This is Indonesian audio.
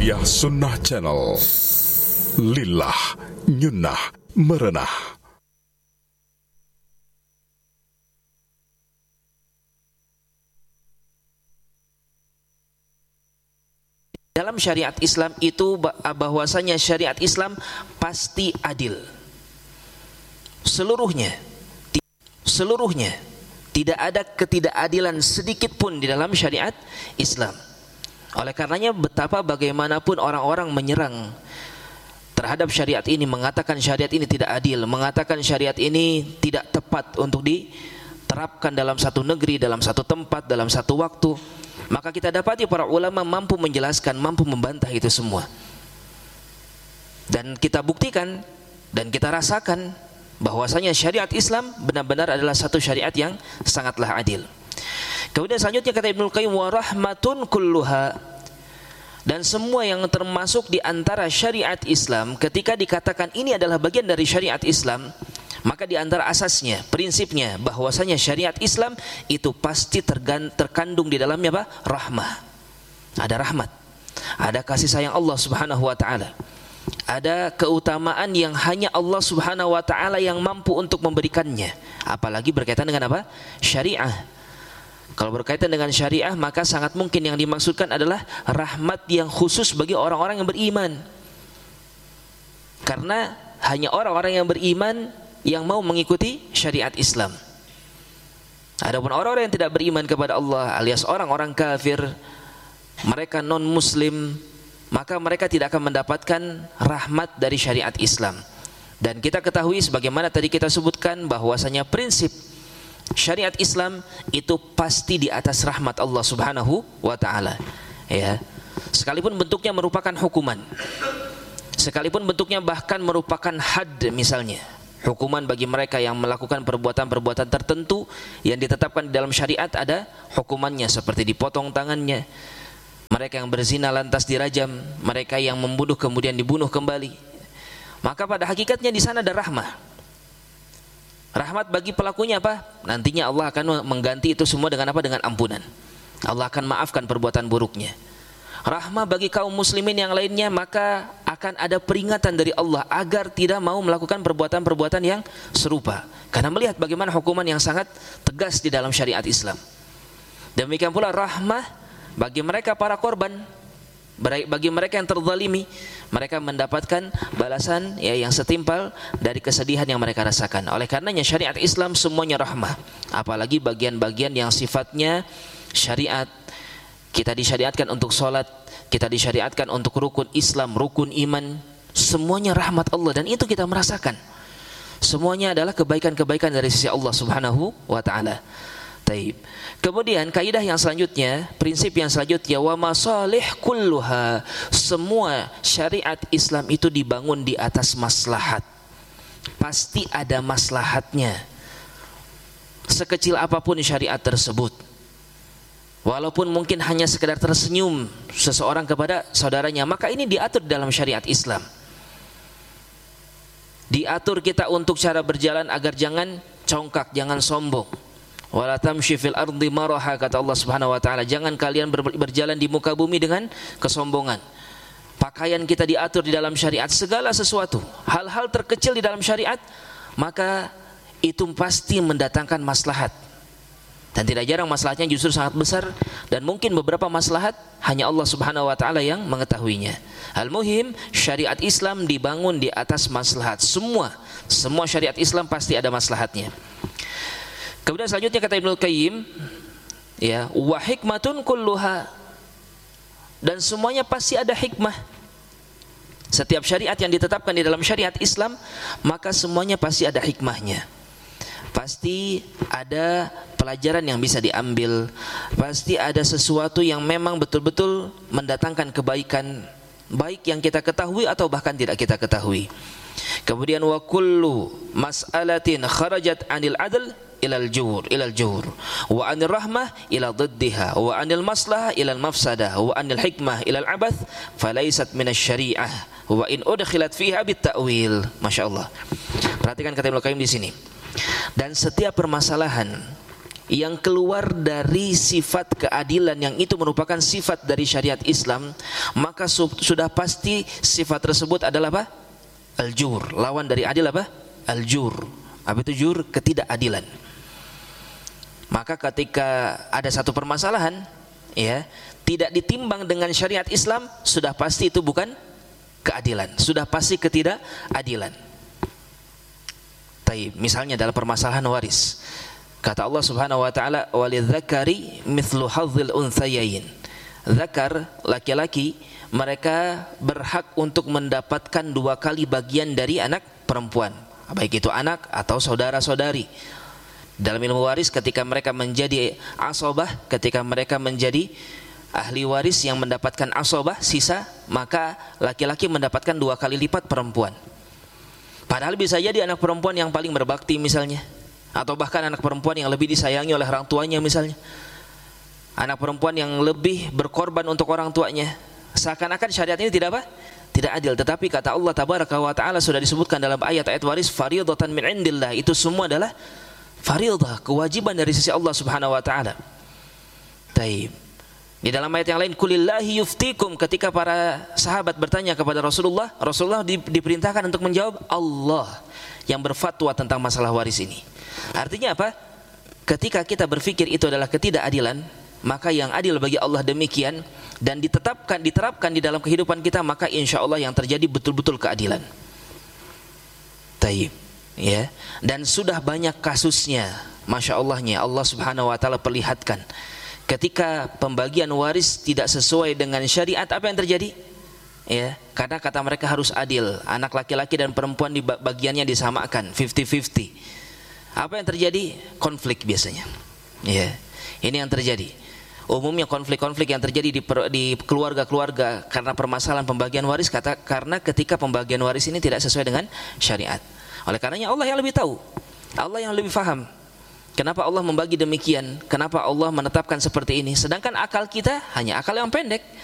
Muhammadiyah Sunnah Channel. Lillah Nyunnah Merenah. Dalam syariat Islam itu bahwasanya syariat Islam pasti adil. Seluruhnya tidak ada ketidakadilan sedikit pun di dalam syariat Islam. Oleh karenanya betapa bagaimanapun orang-orang menyerang terhadap syariat ini, mengatakan syariat ini tidak adil, mengatakan syariat ini tidak tepat untuk diterapkan dalam satu negeri, dalam satu tempat, dalam satu waktu, maka kita dapati para ulama mampu menjelaskan, mampu membantah itu semua. Dan kita buktikan dan kita rasakan bahwasanya syariat Islam benar-benar adalah satu syariat yang sangatlah adil. Kemudian selanjutnya kata Ibnul Qayyim, wa rahmatun kulluha, dan semua yang termasuk di antara syariat Islam ketika dikatakan ini adalah bagian dari syariat Islam, maka di antara asasnya, prinsipnya bahwasanya syariat Islam itu pasti terkandung di dalamnya apa? Rahmah. Ada rahmat, ada kasih sayang Allah Subhanahu wa taala. Ada keutamaan yang hanya Allah Subhanahu wa taala yang mampu untuk memberikannya. Apalagi berkaitan dengan apa? Syariah. Kalau berkaitan dengan syariah, maka sangat mungkin yang dimaksudkan adalah rahmat yang khusus bagi orang-orang yang beriman. Karena hanya orang-orang yang beriman yang mau mengikuti syariat Islam. Adapun orang-orang yang tidak beriman kepada Allah alias orang-orang kafir, mereka non muslim, maka mereka tidak akan mendapatkan rahmat dari syariat Islam. Dan kita ketahui sebagaimana tadi kita sebutkan bahwasanya prinsip syariat Islam itu pasti di atas rahmat Allah Subhanahu wa taala. Ya. Sekalipun bentuknya merupakan hukuman. Sekalipun bentuknya bahkan merupakan had misalnya. Hukuman bagi mereka yang melakukan perbuatan-perbuatan tertentu yang ditetapkan di dalam syariat, ada hukumannya seperti dipotong tangannya. Mereka yang berzina lantas dirajam, mereka yang membunuh kemudian dibunuh kembali. Maka pada hakikatnya di sana ada rahmah. Rahmat bagi pelakunya apa? Nantinya Allah akan mengganti itu semua dengan apa? Dengan ampunan. Allah akan maafkan perbuatan buruknya. Rahmah bagi kaum muslimin yang lainnya, maka akan ada peringatan dari Allah agar tidak mau melakukan perbuatan-perbuatan yang serupa. Karena melihat bagaimana hukuman yang sangat tegas di dalam syariat Islam. Demikian pula rahmah bagi mereka para korban, bagi mereka yang terzalimi, mereka mendapatkan balasan ya yang setimpal dari kesedihan yang mereka rasakan. Oleh karenanya syariat Islam semuanya rahmah. Apalagi bagian-bagian yang sifatnya syariat. Kita disyariatkan untuk sholat, kita disyariatkan untuk rukun Islam, rukun iman, semuanya rahmat Allah dan itu kita merasakan. Semuanya adalah kebaikan-kebaikan dari sisi Allah Subhanahu wa taala. Taib. Kemudian kaidah yang selanjutnya, prinsip yang selanjutnya, wa masalih kulluha, semua syariat Islam itu dibangun di atas maslahat. Pasti ada maslahatnya. Sekecil apapun syariat tersebut. Walaupun mungkin hanya sekedar tersenyum seseorang kepada saudaranya, maka ini diatur dalam syariat Islam. Diatur kita untuk cara berjalan agar jangan congkak, jangan sombong. Wala tamshi fil ardi maraha, kata Allah Subhanahu wa taala, jangan kalian berjalan di muka bumi dengan kesombongan. Pakaian kita diatur di dalam syariat, segala sesuatu, hal-hal terkecil di dalam syariat, maka itu pasti mendatangkan maslahat. Dan tidak jarang maslahatnya justru sangat besar, dan mungkin beberapa maslahat hanya Allah Subhanahu wa taala yang mengetahuinya. Al-muhim, syariat Islam dibangun di atas maslahat. Semua syariat Islam pasti ada maslahatnya. Kemudian selanjutnya kata Ibnul Qayyim, ya, wa hikmatun kulluha, dan semuanya pasti ada hikmah. Setiap syariat yang ditetapkan di dalam syariat Islam, maka semuanya pasti ada hikmahnya. Pasti ada pelajaran yang bisa diambil, pasti ada sesuatu yang memang betul-betul mendatangkan kebaikan, baik yang kita ketahui atau bahkan tidak kita ketahui. Kemudian wa kullu mas'alatin kharajat 'anil 'adl ilal jur wa 'anil rahmah ila dhiddiha wa 'anil maslahah ilal mafsadah wa 'anil hikmah ilal abath falaysat minasy syari'ah wa in udkhilat fiha bit ta'wil. Masyaallah. Perhatikan kata Ibnu Qayyim di sini. Dan setiap permasalahan yang keluar dari sifat keadilan yang itu merupakan sifat dari syariat Islam, maka sudah pasti sifat tersebut adalah apa? Al-jur. Lawan dari adil apa? Al-jur. Apa itu jur? Ketidakadilan. Maka ketika ada satu permasalahan, ya, tidak ditimbang dengan syariat Islam, sudah pasti itu bukan keadilan, sudah pasti ketidakadilan. Misalnya dalam permasalahan waris, kata Allah Subhanahu wa taala, walidzakari mithlu hadzil unthayain. Zakar, laki-laki, mereka berhak untuk mendapatkan 2 kali bagian dari anak perempuan, baik itu anak atau saudara-saudari. Dalam ilmu waris, ketika mereka menjadi asobah, ketika mereka menjadi ahli waris yang mendapatkan asobah, sisa, maka laki-laki mendapatkan 2 kali lipat perempuan. Padahal bisa jadi anak perempuan yang paling berbakti misalnya, atau bahkan anak perempuan yang lebih disayangi oleh orang tuanya misalnya, anak perempuan yang lebih berkorban untuk orang tuanya. Seakan-akan syariat ini tidak apa? Tidak adil. Tetapi kata Allah Tabaraka wa Ta'ala, sudah disebutkan dalam ayat-ayat waris, faridatan min indillah. Itu semua adalah faridah, kewajiban dari sisi Allah Subhanahu wa Ta'ala. Taib. Di dalam ayat yang lain, kulillahi yuftikum, ketika para sahabat bertanya kepada Rasulullah, Rasulullah diperintahkan untuk menjawab Allah yang berfatwa tentang masalah waris ini. Artinya apa? Ketika kita berpikir itu adalah ketidakadilan, maka yang adil bagi Allah demikian, dan diterapkan di dalam kehidupan kita, maka insya Allah yang terjadi betul-betul keadilan. Taib, ya. Dan sudah banyak kasusnya, masya Allahnya, Allah Subhanahu wa Ta'ala perlihatkan. Ketika pembagian waris tidak sesuai dengan syariat, apa yang terjadi? Ya, karena kata mereka harus adil, anak laki-laki dan perempuan di bagiannya disamakan, 50-50. Apa yang terjadi? Konflik biasanya. Ya, ini yang terjadi. Umumnya konflik-konflik yang terjadi di keluarga-keluarga karena permasalahan pembagian waris, karena ketika pembagian waris ini tidak sesuai dengan syariat. Oleh karenanya Allah yang lebih tahu, Allah yang lebih faham. Kenapa Allah membagi demikian? Kenapa Allah menetapkan seperti ini? Sedangkan akal kita hanya akal yang pendek.